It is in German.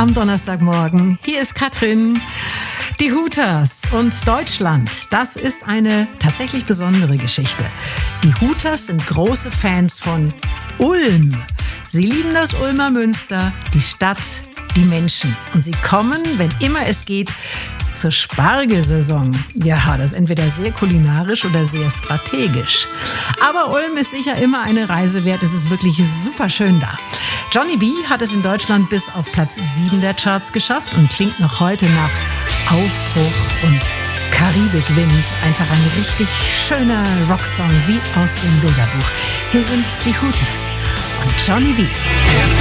am Donnerstagmorgen. Hier ist Katrin. Die Hooters und Deutschland, das ist eine tatsächlich besondere Geschichte. Die Hooters sind große Fans von Ulm. Sie lieben das Ulmer Münster, die Stadt, die Menschen. Und sie kommen, wenn immer es geht, zur Spargelsaison. Ja, das ist entweder sehr kulinarisch oder sehr strategisch. Aber Ulm ist sicher immer eine Reise wert. Es ist wirklich super schön da. Johnny B hat es in Deutschland bis auf Platz 7 der Charts geschafft und klingt noch heute nach Aufbruch und Karibikwind. Einfach ein richtig schöner Rocksong wie aus dem Bilderbuch. Hier sind die Hooters und Johnny B.